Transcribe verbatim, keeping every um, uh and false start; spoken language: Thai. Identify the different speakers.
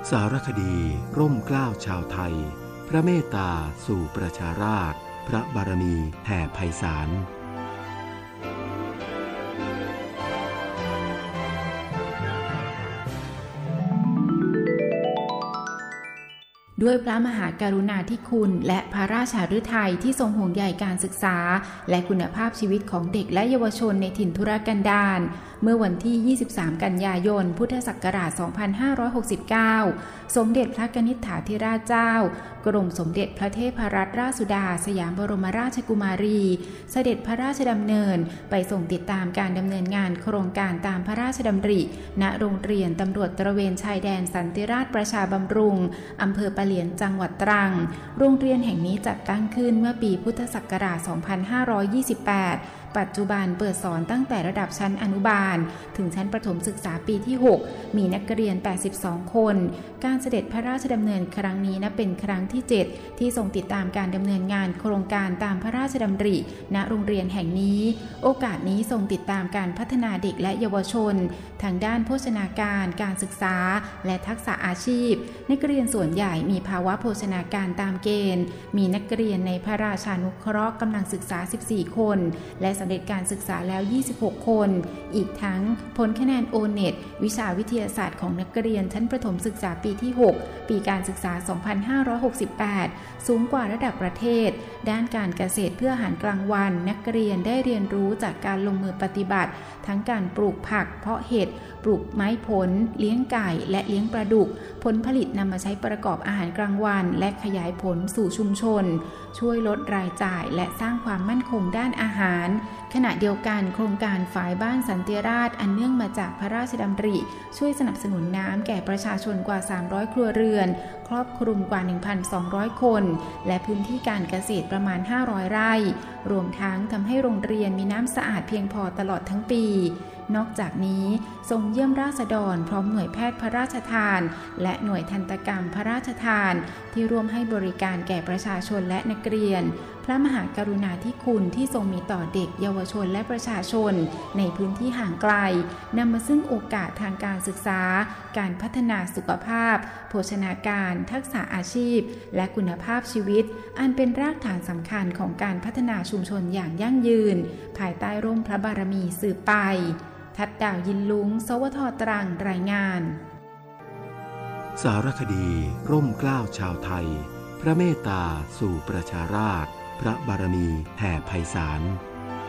Speaker 1: สารคดีร่มเกล้าชาวไทยพระเมตตาสู่ประชาราษฎร์พระบารมีแผ่ไพศาล
Speaker 2: ด้วยพระมหากรุณาธิคุณและพระราชาฤทัยที่ทรงห่วงใยการศึกษาและคุณภาพชีวิตของเด็กและเยาวชนในถิ่นทุรกันดารเมื่อวันที่ ยี่สิบสาม กันยายน พุทธศักราช สองพันห้าร้อยหกสิบเก้า สมเด็จพระกนิษฐาธิราชเจ้ากรมสมเด็จพระเทพรัตนราชสุดาสยามบรมราชกุมารีเสด็จพระราชดำเนินไปส่งติดตามการดำเนินงานโครงการตามพระราชดำริณโรงเรียนตำรวจตระเวนชายแดนสันติราษฎร์ประชาบำรุงอำเภอปะเหลียนจังหวัดตรังโรงเรียนแห่งนี้จัดตั้งขึ้นเมื่อปีพุทธศักราช สองพันห้าร้อยยี่สิบแปดปัจจุบันเปิดสอนตั้งแต่ระดับชั้นอนุบาลถึงชั้นประถมศึกษาปีที่ หก มีนักเรียน แปดสิบสอง คน การเสด็จพระราชดำเนินครั้งนี้นับเป็นครั้งที่ เจ็ด ที่ทรงติดตามการดำเนินงานโครงการตามพระราชดำริณโรงเรียนแห่งนี้โอกาสนี้ทรงติดตามการพัฒนาเด็กและเยาวชนทางด้านโภชนาการการศึกษาและทักษะอาชีพนักเรียนส่วนใหญ่มีภาวะโภชนาการตามเกณฑ์มีนักเรียนในพระราชานุเคราะห์กำลังศึกษา สิบสี่ คนและสำเร็จการศึกษาแล้ว ยี่สิบหก คนอีกทั้งผลคะแนน โอ เน็ต วิชาวิทยาศาสตร์ของนักเรียนชั้นประถมศึกษาปีที่ หก ปีการศึกษา สองพันห้าร้อยหกสิบแปด สูงกว่าระดับประเทศด้านการเกษตรเพื่ออาหารกลางวันนักเรียนได้เรียนรู้จากการลงมือปฏิบัติทั้งการปลูกผักเพาะเห็ดปลูกไม้ผลเลี้ยงไก่และเลี้ยงปลาดุกผลผลิตนำมาใช้ประกอบอาหารกลางวันและขยายผลสู่ชุมชนช่วยลดรายจ่ายและสร้างความมั่นคงด้านอาหารขณะเดียวกันโครงการฝายบ้านสันติราษฎร์อันเนื่องมาจากพระราชดำริช่วยสนับสนุนน้ำแก่ประชาชนกว่าสามร้อยครัวเรือนครอบคลุมกว่า หนึ่งพันสองร้อย คนและพื้นที่การเกษตรประมาณห้าร้อยไร่รวมทั้งทำให้โรงเรียนมีน้ำสะอาดเพียงพอตลอดทั้งปีนอกจากนี้ทรงเยี่ยมราษฎรพร้อมหน่วยแพทย์พระราชทานและหน่วยทันตกรรมพระราชทานที่ร่วมให้บริการแก่ประชาชนและนักเรียนพระมหากรุณาธิคุณที่ทรงมีต่อเด็กเยาวชนและประชาชนในพื้นที่ห่างไกลนำมาซึ่งโอกาสทางการศึกษาการพัฒนาสุขภาพโภชนาการทักษะอาชีพและคุณภาพชีวิตอันเป็นรากฐานสำคัญของการพัฒนาชุมชนอย่างยั่งยืนภายใต้ร่มพระบารมีสืบไปทัดดาวยินลุงสวทตรังรายงาน
Speaker 1: สารคดีร่มเกล้าชาวไทยพระเมตตาสู่ประชาราษฎร์พระบารมีแผ่ไพศาล